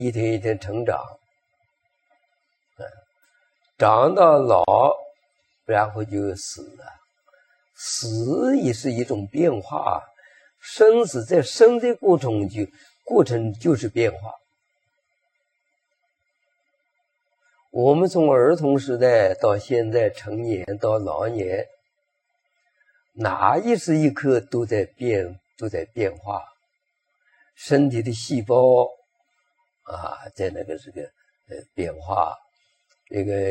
一天一天成长，长到老，然后就死了。死也是一种变化，生死在生的过程就是变化。我们从儿童时代到现在成年到老年，哪一时一刻都在变化。身体的细胞在这个变化，这个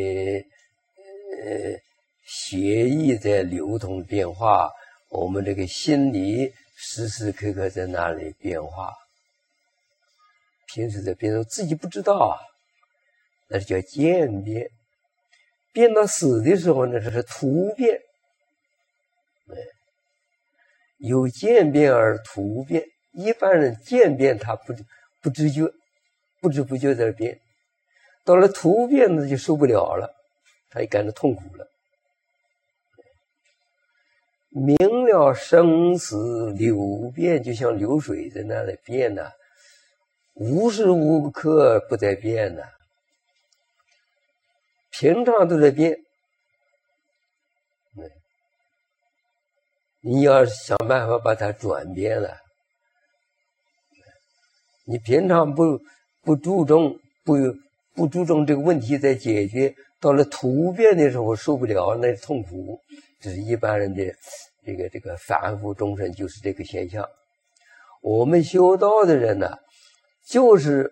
血液在流通变化，我们这个心理时时刻刻在那里变化。平时在变动，自己不知道那是叫渐变。变到死的时候呢，这是突变。有渐变而突变。一般人渐变他不知觉，不知不觉在变，到了突变呢就受不了了，他也感到痛苦了。明了生死流变，就像流水在那里变呢，无时无刻不在变呢，平常都在变。你要想办法把它转变了。你平常不注重这个问题在解决，到了突变的时候受不了，那是痛苦。这是一般人的这个反复终身，就是这个现象。我们修道的人呢，就是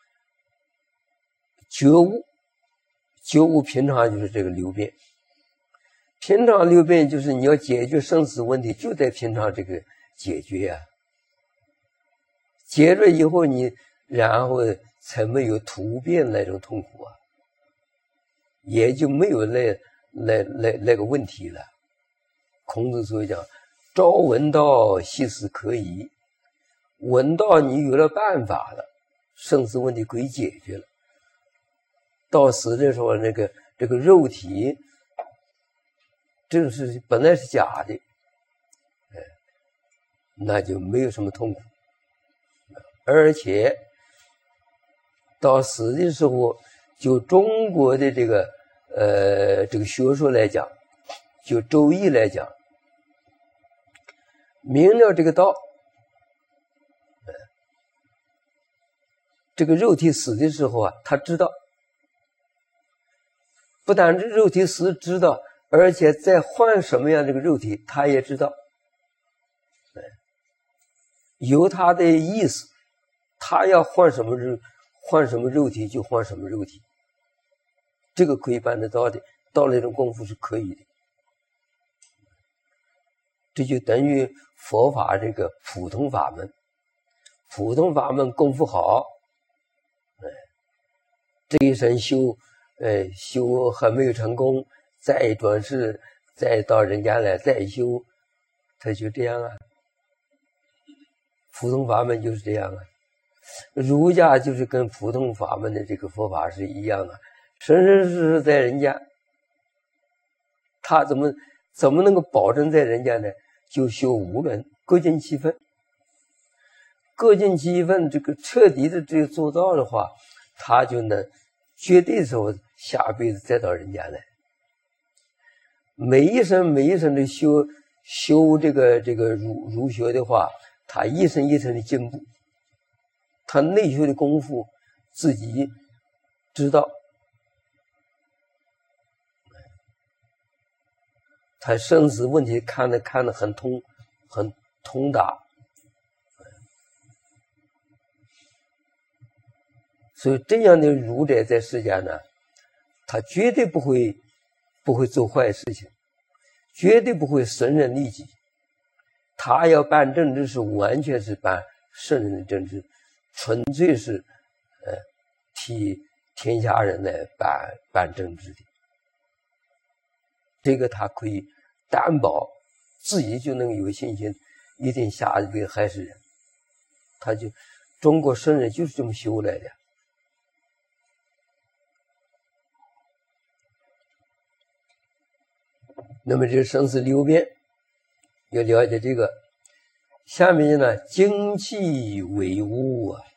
觉悟平常就是这个流变。平常流变就是你要解决生死问题，就在平常这个解决啊。解决以后然后才没有突变那种痛苦啊，也就没有那个问题了。孔子所讲，朝闻道，夕死可矣。闻道你有了办法了，生死问题可以解决了。到死的时候，这个肉体正是本来是假的，那就没有什么痛苦。而且到死的时候，就中国的这个学说来讲，就周易来讲，明了这个道，这个肉体死的时候他知道，不但是肉体死知道，而且再换什么样这个肉体他也知道，有他的意思，他要换什么肉体就换什么肉体，这个可以办得到的，到那种功夫是可以的。这就等于佛法这个普通法门，普通法门功夫好，这一生修还没有成功，再转世，再到人家来再修，他就这样啊。普通法门就是这样啊。儒家就是跟普通法门的这个佛法是一样的，生生世世在人家，他怎么能够保证在人家呢？就修无论各尽其分，各尽其分，这个彻底的这个做到的话，他就能绝对时候下辈子再到人间来。每一生的修这个儒学的话，他一生一生的进步，他内修的功夫自己知道，他生死问题看得很通达，所以这样的儒者在世间呢，他绝对不会做坏事情，绝对不会损人利己。他要办政治是完全是办圣人的政治，纯粹是替天下人来办政治的。这个他可以担保自己就能有信心，一定下一辈还是人。中国圣人就是这么修来的。那么这生死流变，要了解这个。下面呢，精气为物啊。